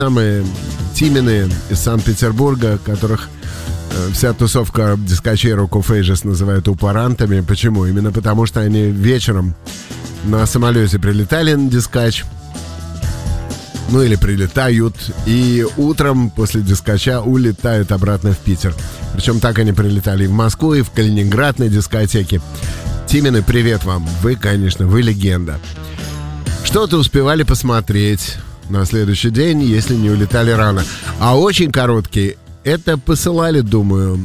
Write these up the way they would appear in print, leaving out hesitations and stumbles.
самые Тимины из Санкт-Петербурга, которых вся тусовка дискачей Rock of Ages называют упарантами. Почему? Именно потому, что они вечером на самолете прилетали на дискач, ну или прилетают, и утром после дискача улетают обратно в Питер. Причем так они прилетали и в Москву, и в Калининград на дискотеке. Тимины, привет вам. Вы, конечно, вы легенда. Что-то успевали посмотреть на следующий день, если не улетали рано. А очень короткие, это посылали, думаю,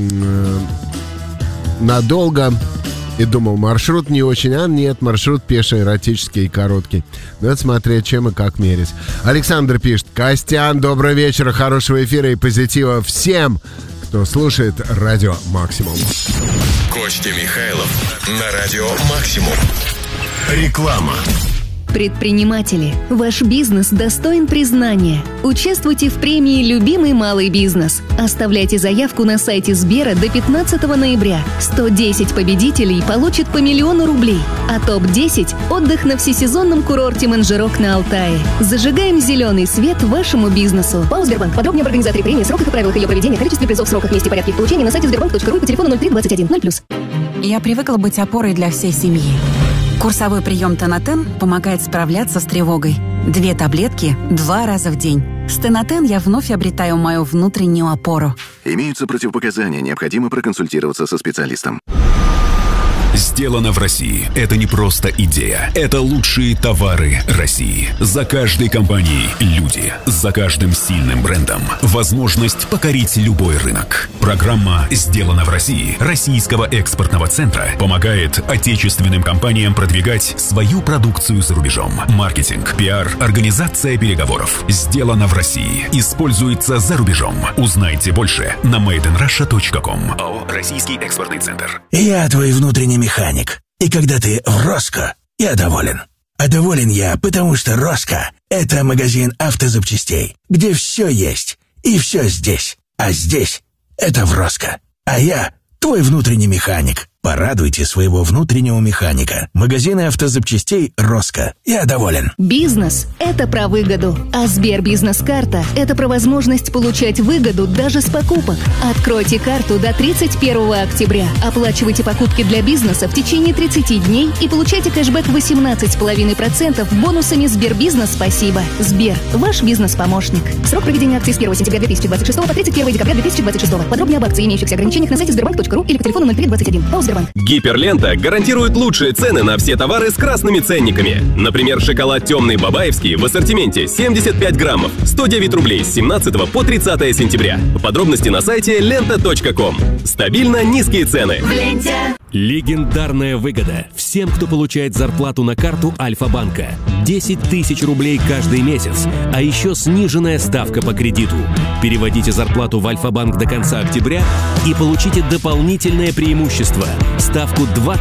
надолго. И думал, маршрут не очень, а нет, маршрут пеший, эротический и короткий. Надо смотреть, чем и как мерить. Александр пишет: Костян, доброго вечера, хорошего эфира и позитива всем, кто слушает Радио Максимум. Костя Михайлов на Радио Максимум. Реклама. Предприниматели, ваш бизнес достоин признания. Участвуйте в премии «Любимый малый бизнес». Оставляйте заявку на сайте Сбера до 15 ноября. 110 победителей получат по 1 000 000 рублей. А топ-10 – отдых на всесезонном курорте Манжерок на Алтае. Зажигаем зеленый свет вашему бизнесу. ПАО «Сбербанк». Подробнее об организаторе премии, сроках и правилах ее проведения, количестве призов, сроках, месте и порядке их получения на сайте sberbank.ru и по телефону 03 21 0+. Я привыкла быть опорой для всей семьи. Курсовой прием Тонатен помогает справляться с тревогой. 2 таблетки 2 раза в день. С Тонатен я вновь обретаю мою внутреннюю опору. Имеются противопоказания, необходимо проконсультироваться со специалистом. Сделано в России. Это не просто идея. Это лучшие товары России. За каждой компанией люди. За каждым сильным брендом возможность покорить любой рынок. Программа «Сделано в России» Российского экспортного центра помогает отечественным компаниям продвигать свою продукцию за рубежом. Маркетинг, пиар, организация переговоров. «Сделано в России» используется за рубежом. Узнайте больше на madeinrussia.com. АО «Российский экспортный центр». Я твой внутренний механик. И когда ты в Роско, я доволен. А доволен я, потому что Роско – это магазин автозапчастей, где все есть и все здесь. А здесь – это в Роско. А я твой внутренний механик. Порадуйте своего внутреннего механика. Магазины автозапчастей «Роско». Я доволен. Бизнес – это про выгоду. А Сбербизнес-карта – это про возможность получать выгоду даже с покупок. Откройте карту до 31 октября. Оплачивайте покупки для бизнеса в течение 30 дней и получайте кэшбэк 18,5% бонусами «Сбербизнес Спасибо». Сбер – ваш бизнес-помощник. Срок проведения акции с 1 сентября 2026 по 31 декабря 2026. Подробнее об акции и имеющихся ограничениях на сайте sberbank.ru или по телефону 0321. Гиперлента гарантирует лучшие цены на все товары с красными ценниками. Например, шоколад темный бабаевский в ассортименте 75 граммов, 109 рублей с 17 по 30 сентября. Подробности на сайте lenta.com. Стабильно низкие цены. В ленте. Легендарная выгода всем, кто получает зарплату на карту Альфа-банка. 10 тысяч рублей каждый месяц, а еще сниженная ставка по кредиту. Переводите зарплату в Альфа-банк до конца октября и получите дополнительное преимущество – ставку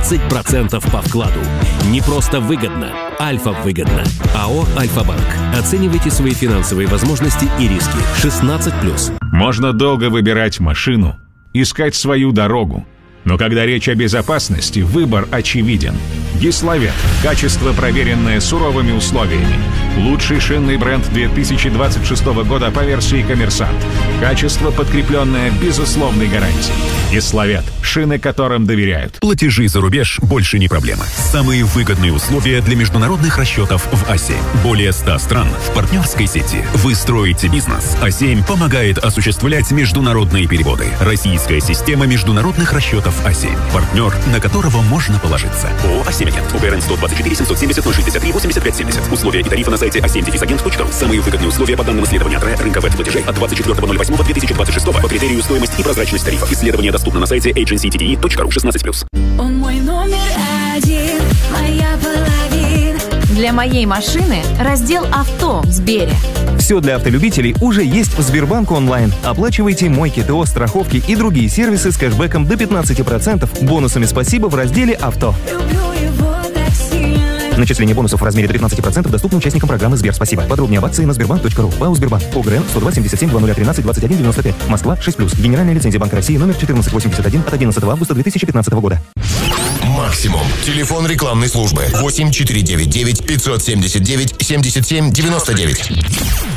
20% по вкладу. Не просто выгодно, Альфа-выгодно. АО «Альфа-банк». Оценивайте свои финансовые возможности и риски. 16+. Можно долго выбирать машину, искать свою дорогу. Но когда речь о безопасности, выбор очевиден. Гисловет. Качество, проверенное суровыми условиями. Лучший шинный бренд 2026 года по версии «Коммерсант». Качество, подкрепленное безусловной гарантией. Гисловет. Шины, которым доверяют. Платежи за рубеж больше не проблема. Самые выгодные условия для международных расчетов в А7. Более 100 стран в партнерской сети. Вы строите бизнес. А7 помогает осуществлять международные переводы. Российская система международных расчетов А7. Партнер, на которого можно положиться. ООО «А7-агент». УГРН 124 770 063 85 70. Условия и тарифы на сайте a7-agent.ru. Самые выгодные условия по данным исследования тренка веб-платежей от 24.08.2026 по критерию стоимость и прозрачность тарифов. Исследование доступно на сайте agencytte.ru. 16+. Он мой номер один, моя половина. Для моей машины раздел «Авто» в Сбере. Все для автолюбителей уже есть в Сбербанк онлайн. Оплачивайте мойки, ТО, страховки и другие сервисы с кэшбэком до 15%. Бонусами «Спасибо» в разделе «Авто». Начисление бонусов в размере до 15% доступно участникам программы «Сбер Спасибо». Подробнее об акции на sberbank.ru. ПАО «Сбербанк». ОГРН 102 77 0013 21 95. Москва 6+. Генеральная лицензия Банка России номер 1481 от 11 августа 2015 года. Максимум. Телефон рекламной службы 8499 579 77 99.